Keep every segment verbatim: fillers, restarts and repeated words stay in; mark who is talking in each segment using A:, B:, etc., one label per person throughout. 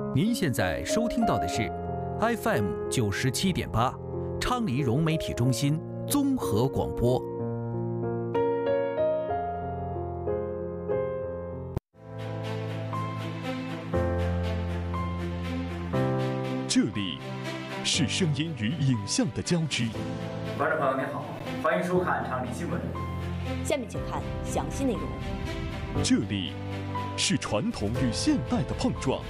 A: 您现在收听到的是 F M 九十七点八，昌黎融媒体中心综合广播。
B: 这里是声音与影像的交织。
C: 观众朋友您好，欢迎收看昌黎新闻。
D: 下面请看详细内容。
B: 这里是传统与现代的碰撞。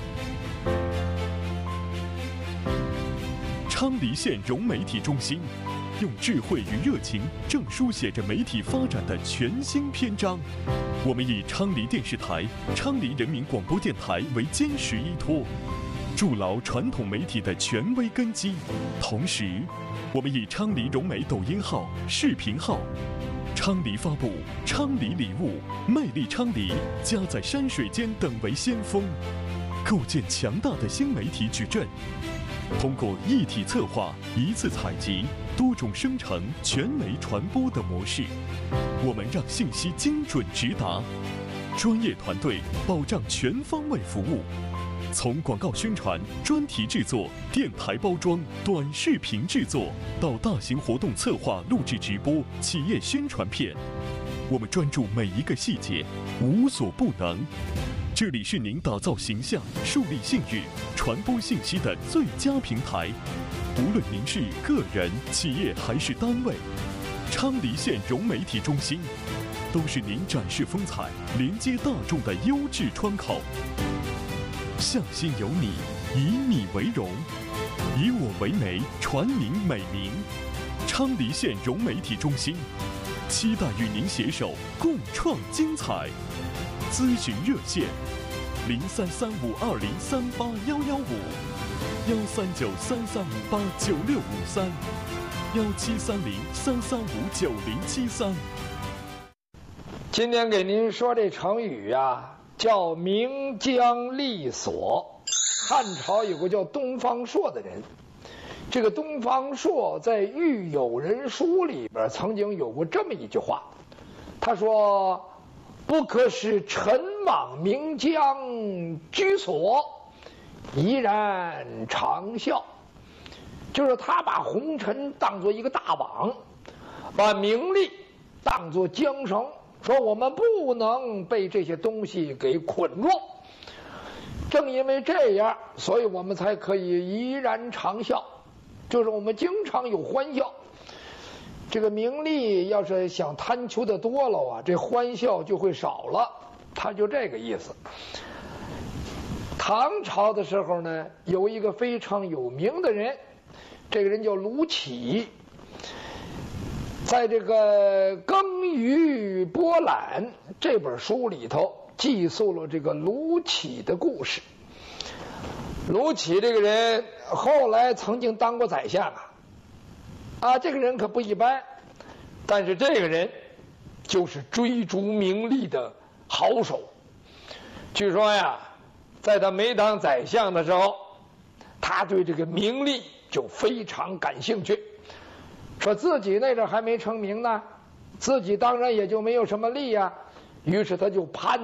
B: 昌黎县融媒体中心用智慧与热情，正书写着媒体发展的全新篇章。我们以昌黎电视台、昌黎人民广播电台为坚实依托，筑牢传统媒体的权威根基。同时，我们以昌黎融媒抖音号、视频号、昌黎发布、昌黎礼物、魅力昌黎、家在山水间等为先锋，构建强大的新媒体矩阵。通过一体策划、一次采集、多种生成、全媒传播的模式，我们让信息精准直达，专业团队保障全方位服务。从广告宣传、专题制作、电台包装、短视频制作，到大型活动策划、录制直播、企业宣传片，我们专注每一个细节，无所不能。这里是您打造形象、树立信誉、传播信息的最佳平台。无论您是个人、企业还是单位，昌黎县融媒体中心都是您展示风采、连接大众的优质窗口。向心有你，以你为荣，以我为媒，传您美名。昌黎县融媒体中心期待与您携手共创精彩。咨询热线：零三三五二零三八幺幺五，幺三九三三五八九六五三，幺七三零三三五九零七三。
E: 今天给您说这成语呀，叫明江立所。汉朝有个叫东方朔的人，这个东方朔在《喻友人书》里边曾经有过这么一句话，他说：不可使尘往明江居所，怡然长啸。就是他把红尘当作一个大网，把名利当作缰绳，说我们不能被这些东西给捆住。正因为这样，所以我们才可以怡然长啸，就是我们经常有欢笑。这个名利要是想贪求的多了啊，这欢笑就会少了，他就这个意思。唐朝的时候呢，有一个非常有名的人，这个人叫卢杞，在这个《耕耘博览》这本书里头记述了这个卢杞的故事。卢杞这个人后来曾经当过宰相啊。啊，这个人可不一般，但是这个人就是追逐名利的好手。据说呀，在他没当宰相的时候，他对这个名利就非常感兴趣，说自己那阵还没成名呢，自己当然也就没有什么利呀，于是他就攀